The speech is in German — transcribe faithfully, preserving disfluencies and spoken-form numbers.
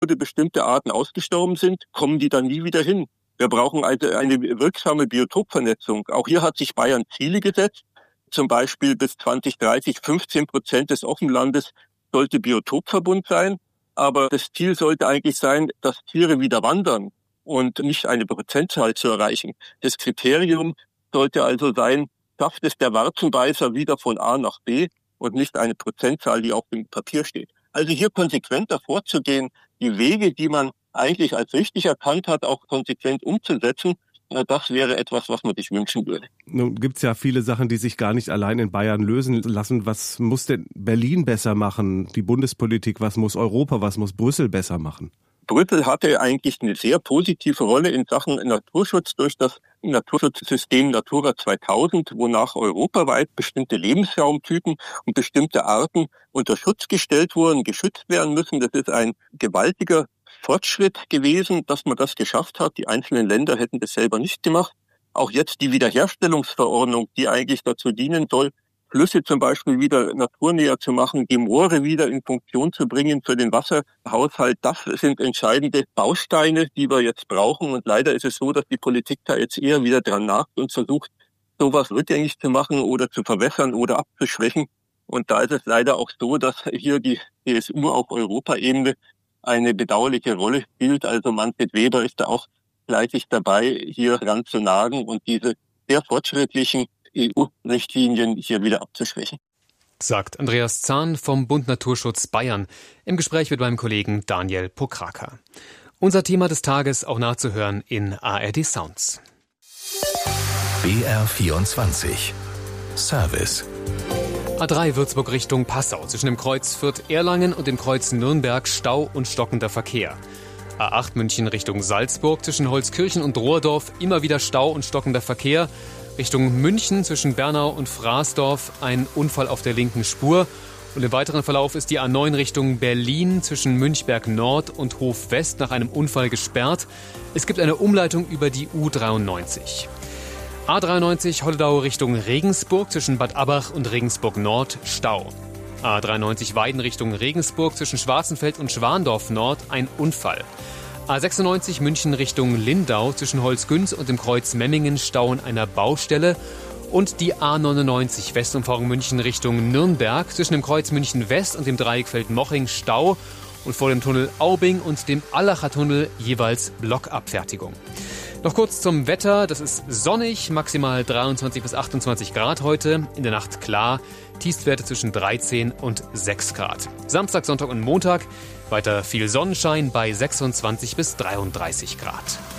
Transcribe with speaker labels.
Speaker 1: Periode bestimmte Arten ausgestorben sind, kommen die dann nie wieder hin. Wir brauchen also eine wirksame Biotopvernetzung. Auch hier hat sich Bayern Ziele gesetzt. Zum Beispiel bis zwanzig dreißig fünfzehn Prozent des Offenlandes sollte Biotopverbund sein. Aber das Ziel sollte eigentlich sein, dass Tiere wieder wandern und nicht eine Prozentzahl zu erreichen. Das Kriterium sollte also sein, schafft es der Warzenbeißer wieder von A nach B und nicht eine Prozentzahl, die auf dem Papier steht. Also hier konsequenter vorzugehen, die Wege, die man eigentlich als richtig erkannt hat, auch konsequent umzusetzen, das wäre etwas, was man sich wünschen würde.
Speaker 2: Nun gibt's ja viele Sachen, die sich gar nicht allein in Bayern lösen lassen. Was muss denn Berlin besser machen? Die Bundespolitik, was muss Europa, was muss Brüssel besser machen?
Speaker 1: Brüssel hatte eigentlich eine sehr positive Rolle in Sachen Naturschutz durch das Naturschutzsystem Natura zweitausend, wonach europaweit bestimmte Lebensraumtypen und bestimmte Arten unter Schutz gestellt wurden, geschützt werden müssen. Das ist ein gewaltiger Fortschritt gewesen, dass man das geschafft hat. Die einzelnen Länder hätten das selber nicht gemacht. Auch jetzt die Wiederherstellungsverordnung, die eigentlich dazu dienen soll, Flüsse zum Beispiel wieder naturnäher zu machen, die Moore wieder in Funktion zu bringen für den Wasserhaushalt. Das sind entscheidende Bausteine, die wir jetzt brauchen. Und leider ist es so, dass die Politik da jetzt eher wieder dran nagt und versucht, sowas rückgängig zu machen oder zu verwässern oder abzuschwächen. Und da ist es leider auch so, dass hier die C S U auf Europaebene eine bedauerliche Rolle spielt. Also Manfred Weber ist da auch fleißig dabei, hier ran zu nagen und diese sehr fortschrittlichen E U-Richtlinien hier wieder abzuschwächen.
Speaker 3: Sagt Andreas Zahn vom Bund Naturschutz Bayern im Gespräch mit meinem Kollegen Daniel Pokraka. Unser Thema des Tages auch nachzuhören in A R D Sounds.
Speaker 4: B R vierundzwanzig Service.
Speaker 3: A drei Würzburg Richtung Passau. Zwischen dem Kreuz Fürth-Erlangen und dem Kreuz Nürnberg Stau und stockender Verkehr. A acht München Richtung Salzburg. Zwischen Holzkirchen und Rohrdorf immer wieder Stau und stockender Verkehr. Richtung München zwischen Bernau und Fraßdorf ein Unfall auf der linken Spur. Und im weiteren Verlauf ist die A neun Richtung Berlin zwischen Münchberg Nord und Hof West nach einem Unfall gesperrt. Es gibt eine Umleitung über die U dreiundneunzig. A dreiundneunzig Holledau Richtung Regensburg zwischen Bad Abbach und Regensburg Nord Stau. A dreiundneunzig Weiden Richtung Regensburg zwischen Schwarzenfeld und Schwandorf Nord ein Unfall. A sechsundneunzig München Richtung Lindau zwischen Holzgünz und dem Kreuz Memmingen Stau in einer Baustelle. Und die A neunundneunzig Westumfahrung München Richtung Nürnberg zwischen dem Kreuz München West und dem Dreieckfeld Moching Stau. Und vor dem Tunnel Aubing und dem Allacher Tunnel jeweils Blockabfertigung. Noch kurz zum Wetter. Das ist sonnig, maximal dreiundzwanzig bis achtundzwanzig Grad heute. In der Nacht klar, Tiefstwerte zwischen dreizehn und sechs Grad. Samstag, Sonntag und Montag weiter viel Sonnenschein bei sechsundzwanzig bis dreiunddreißig Grad.